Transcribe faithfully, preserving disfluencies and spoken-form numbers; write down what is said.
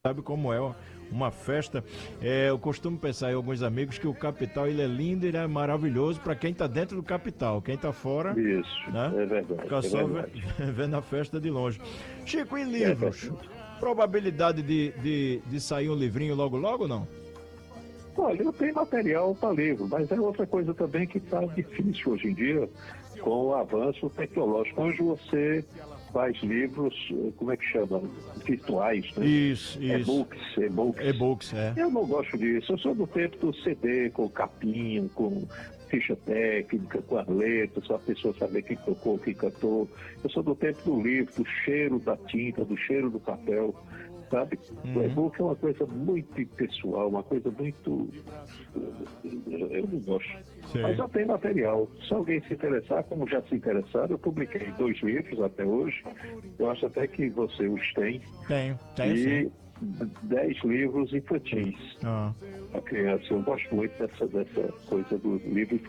sabe como é uma festa. É, eu costumo pensar em alguns amigos que o Capital ele é lindo, ele é maravilhoso para quem está dentro do Capital. Quem está fora, Isso, né? é verdade. Fica É só verdade. vendo a festa de longe. Chico, em É livros, verdade. probabilidade de, de, de sair um livrinho logo logo, não? Olha, eu tenho material para livro, mas é outra coisa também que está difícil hoje em dia com o avanço tecnológico. Hoje você faz livros, como é que chama? Virtuais, né? Isso, isso. E-books, e-books. E-books, é. Eu não gosto disso. Eu sou do tempo do C D, com capinha, com ficha técnica, com as letras, só a pessoa saber quem tocou, quem cantou. Eu sou do tempo do livro, do cheiro da tinta, do cheiro do papel. Sabe? Uhum. O e-book é uma coisa muito impessoal, uma coisa muito. Eu não gosto. Sim. Mas já tem material. Se alguém se interessar, como já se interessaram, eu publiquei dois livros até hoje. Eu acho até que você os tem. Tenho, tenho E sim. dez livros infantis Ah. para criança. Eu gosto muito dessa, dessa coisa do livro infantil.